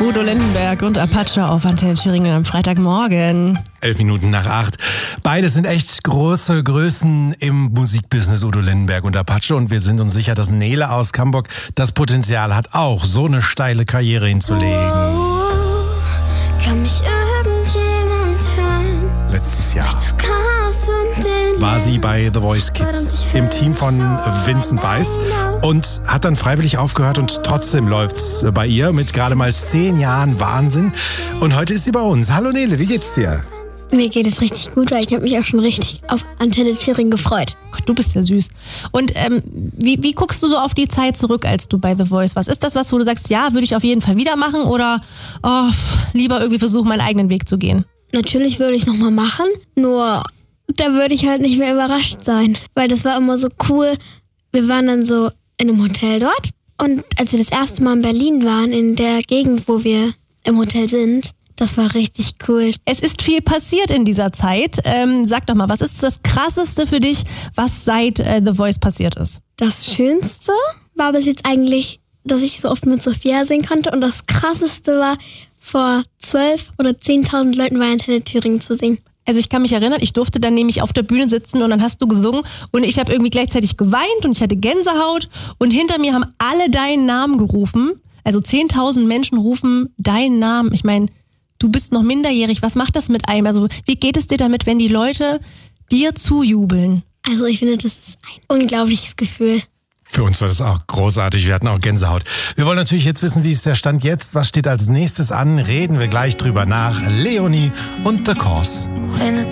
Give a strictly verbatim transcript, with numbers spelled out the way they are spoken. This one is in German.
Udo Lindenberg und Apache auf Antenne Thüringen am Freitagmorgen. Elf Minuten nach acht. Beide sind echt große Größen im Musikbusiness, Udo Lindenberg und Apache. Und wir sind uns sicher, dass Nele aus Hamburg das Potenzial hat, auch so eine steile Karriere hinzulegen. Oh, kann mich irgendjemand hören? Letztes Jahr war sie bei The Voice Kids im Team von Vincent Weiss und hat dann freiwillig aufgehört und trotzdem läuft's bei ihr mit gerade mal zehn Jahren Wahnsinn. Und heute ist sie bei uns. Hallo Nele, wie geht's dir? Mir geht es richtig gut, weil ich habe mich auch schon richtig auf Antenne Thüringen gefreut. Ach, du bist ja süß. Und ähm, wie, wie guckst du so auf die Zeit zurück, als du bei The Voice warst? Ist das was, wo du sagst, ja, würde ich auf jeden Fall wieder machen oder oh, lieber irgendwie versuchen, meinen eigenen Weg zu gehen? Natürlich würde ich es nochmal machen, nur da würde ich halt nicht mehr überrascht sein, weil das war immer so cool. Wir waren dann so in einem Hotel dort und als wir das erste Mal in Berlin waren, in der Gegend, wo wir im Hotel sind, das war richtig cool. Es ist viel passiert in dieser Zeit. Ähm, sag doch mal, was ist das Krasseste für dich, was seit äh, The Voice passiert ist? Das Schönste war bis jetzt eigentlich, dass ich so oft mit Sophia singen konnte und das Krasseste war, vor zwölf oder zehntausend Leuten bei Antenne Thüringen zu singen. Also ich kann mich erinnern, ich durfte dann nämlich auf der Bühne sitzen und dann hast du gesungen und ich habe irgendwie gleichzeitig geweint und ich hatte Gänsehaut und hinter mir haben alle deinen Namen gerufen. Also zehntausend Menschen rufen deinen Namen. Ich meine, du bist noch minderjährig. Was macht das mit einem? Also wie geht es dir damit, wenn die Leute dir zujubeln? Also ich finde, das ist ein unglaubliches Gefühl. Für uns war das auch großartig. Wir hatten auch Gänsehaut. Wir wollen natürlich jetzt wissen, wie ist der Stand jetzt? Was steht als nächstes an? Reden wir gleich drüber nach. Leonie und The Cause. When the